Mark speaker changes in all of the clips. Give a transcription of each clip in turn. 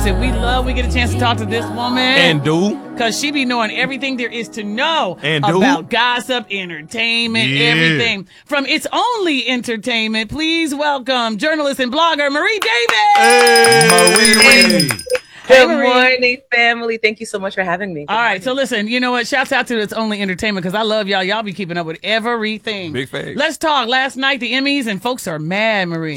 Speaker 1: listen, we get a chance to talk to this woman.
Speaker 2: And do.
Speaker 1: Because she be knowing everything there is to know
Speaker 2: And do.
Speaker 1: about gossip, entertainment, everything. From It's Only Entertainment, please welcome journalist and blogger Marie Davis.
Speaker 2: Hey, Marie.
Speaker 3: Good morning, family. Thank you so much for having me.
Speaker 1: All right, so listen, you know what? Shouts out to It's Only Entertainment because I love y'all. Y'all be keeping up with everything.
Speaker 2: Big facts.
Speaker 1: Let's talk. Last night, the Emmys, and folks are mad, Marie.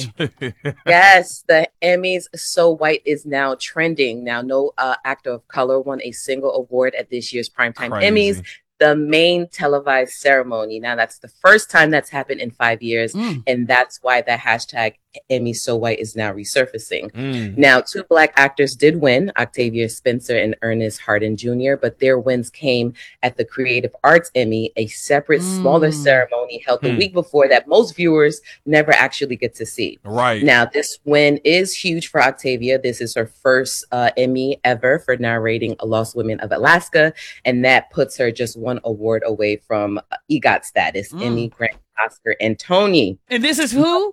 Speaker 3: Yes, the Emmys. So White is now trending. Now, no actor of color won a single award at this year's Primetime Emmys. The main televised ceremony. Now, that's the first time that's happened in 5 years. And that's why the hashtag Emmy So White is now resurfacing. Now, 2 Black actors did win, Octavia Spencer and Ernest Hardin Jr., but their wins came at the Creative Arts Emmy, a separate, smaller ceremony held the week before that most viewers never actually get to see.
Speaker 2: Right.
Speaker 3: Now, this win is huge for Octavia. This is her first Emmy ever for narrating A Lost Women of Alaska, and that puts her just 1 award away from EGOT status, Emmy, Grammy, Oscar, and Tony.
Speaker 1: And this is who?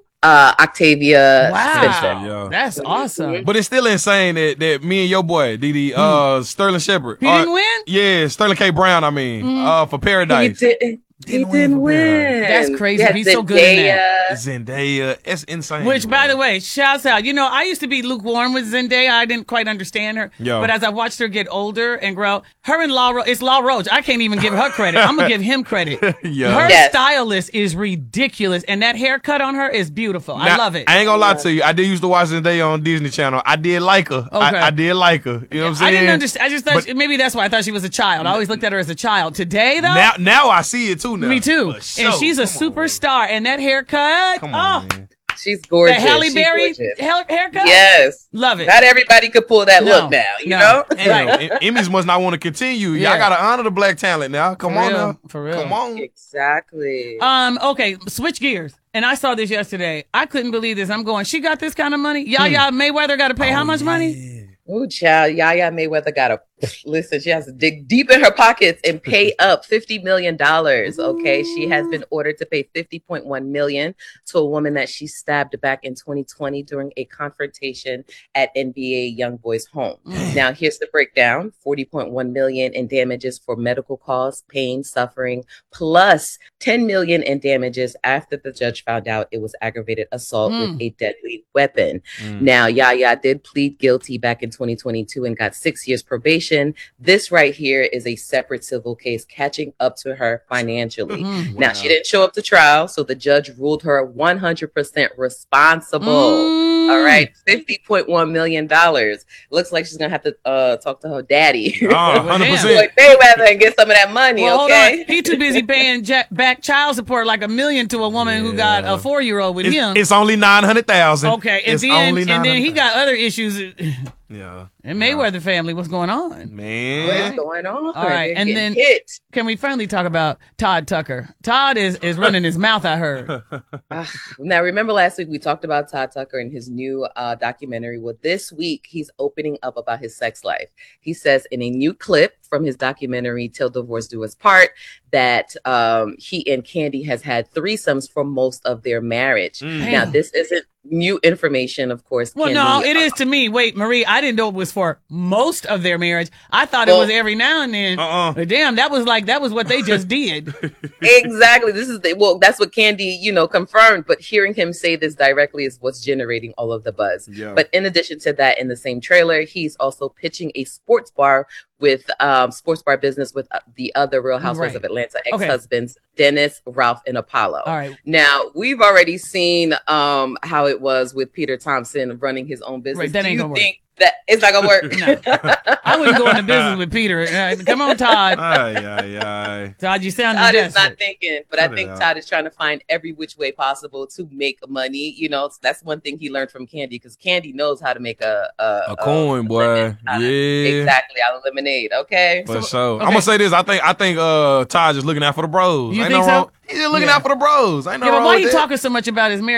Speaker 3: Octavia
Speaker 1: Wow,
Speaker 3: Spencer.
Speaker 2: Yeah.
Speaker 1: that's awesome.
Speaker 2: But it's still insane that me and your boy, Didi, Sterling Shepard.
Speaker 1: He didn't win?
Speaker 2: Yeah, Sterling K. Brown, I mean, for Paradise.
Speaker 3: He didn't win.
Speaker 1: That's crazy.
Speaker 3: Yeah,
Speaker 1: He's so good in that.
Speaker 2: Zendaya. It's insane.
Speaker 1: Which,
Speaker 2: bro.
Speaker 1: by the way, shouts out. You know, I used to be lukewarm with Zendaya. I didn't quite understand her.
Speaker 2: Yo.
Speaker 1: But as I watched her get older and grow, her and it's Law Roach. I can't even give her credit. I'm going to give him credit.
Speaker 2: Yeah.
Speaker 1: Her
Speaker 3: Yes.
Speaker 1: stylist is ridiculous. And that haircut on her is beautiful. I
Speaker 2: Now,
Speaker 1: love it.
Speaker 2: I ain't gonna lie to you. I did used to watch Zendaya on Disney Channel. I did like her.
Speaker 1: Okay.
Speaker 2: I did like her. You know what I'm saying?
Speaker 1: I didn't understand. I just thought,
Speaker 2: But-
Speaker 1: maybe that's why I thought she was a child. I always looked at her as a child. Today, though,
Speaker 2: Now I see it too. Now
Speaker 1: me too.
Speaker 2: For sure.
Speaker 1: And she's a
Speaker 2: Come on,
Speaker 1: superstar. And that haircut,
Speaker 2: Come on, man.
Speaker 3: She's gorgeous.
Speaker 1: that Halle
Speaker 3: She's
Speaker 1: Berry
Speaker 3: gorgeous.
Speaker 1: haircut,
Speaker 3: Yes.
Speaker 1: love it.
Speaker 3: Not everybody could pull that
Speaker 1: No,
Speaker 3: look now, you
Speaker 1: no.
Speaker 3: know?
Speaker 1: Right.
Speaker 2: Emmys must not want to continue.
Speaker 1: Yeah.
Speaker 2: Y'all gotta honor the black talent now. Come
Speaker 1: For
Speaker 2: on
Speaker 1: real,
Speaker 2: now.
Speaker 1: for real.
Speaker 2: Come on.
Speaker 3: Exactly.
Speaker 1: Okay, switch gears. And I saw this yesterday. I couldn't believe this. I'm going, she got this kind of money? Yaya Mayweather got to pay how much money?
Speaker 3: Oh, child, Yaya Mayweather got to listen. She has to dig deep in her pockets and pay up $50 million. Okay, she has been ordered to pay $50.1 million to a woman that she stabbed back in 2020 during a confrontation at NBA YoungBoy's home. Now, here's the breakdown: $40.1 million in damages for medical costs, pain, suffering, plus $10 million in damages after the judge found out it was aggravated assault with a deadly weapon. Now, Yaya did plead guilty back in 2022 and got 6 years probation. This right here is a separate civil case catching up to her financially. Now, she didn't show up to trial, so the judge ruled her 100% responsible. All right, $50.1 million. Looks like she's going to have to talk to her daddy.
Speaker 2: 100%.
Speaker 3: Like Mayweather and get some of that money,
Speaker 1: Well,
Speaker 3: okay?
Speaker 1: hold on. He too busy paying back child support like $1 million to a woman who got a 4-year-old with him.
Speaker 2: It's only 900,000.
Speaker 1: Okay, and
Speaker 2: It's
Speaker 1: then
Speaker 2: only
Speaker 1: he got other issues.
Speaker 2: Yeah.
Speaker 1: And Mayweather family, what's going on?
Speaker 2: Man.
Speaker 3: What's going on?
Speaker 1: All right,
Speaker 3: They're
Speaker 1: and
Speaker 3: getting
Speaker 1: then
Speaker 3: hit.
Speaker 1: can we finally talk about Todd Tucker? Todd is running his mouth, I heard.
Speaker 3: Now, remember last week we talked about Todd Tucker and his new documentary. Well, this week he's opening up about his sex life. He says in a new clip from his documentary, Till Divorce Do Us Part, that he and Candy has had threesomes for most of their marriage. Now, this isn't new information, of course.
Speaker 1: Well, no, it is to me. Wait, Marie, I didn't know it was for most of their marriage. I thought it was every now and then. But damn, that was what they just did.
Speaker 3: Exactly. That's what Candy, confirmed. But hearing him say this directly is what's generating all of the buzz.
Speaker 2: Yeah.
Speaker 3: But in addition to that, in the same trailer, he's also pitching a sports bar business with the other Real Housewives of Atlanta ex-husbands, Dennis, Ralph, and Apollo.
Speaker 1: All right.
Speaker 3: Now, we've already seen how it was with Peter Thompson running his own business.
Speaker 1: Right, that ain't
Speaker 3: Do
Speaker 1: gonna
Speaker 3: you
Speaker 1: work.
Speaker 3: think that it's not gonna work?
Speaker 1: No. I wouldn't go into business with Peter. Come on, Todd. Todd, you sound
Speaker 3: Todd is
Speaker 1: desperate.
Speaker 3: not thinking, but I think Todd is trying to find every which way possible to make money. That's one thing he learned from Candy, because Candy knows how to make a
Speaker 2: coin, boy. Yeah,
Speaker 3: exactly. Out of lemonade. Okay,
Speaker 2: for sure. I'm gonna say this. I think Todd just looking out for the bros.
Speaker 1: You
Speaker 2: Ain't
Speaker 1: think
Speaker 2: no
Speaker 1: so?
Speaker 2: wrong. He's just looking out for the bros. Ain't no
Speaker 1: Yeah, but
Speaker 2: wrong
Speaker 1: why
Speaker 2: with
Speaker 1: you
Speaker 2: that.
Speaker 1: talking so much about his marriage?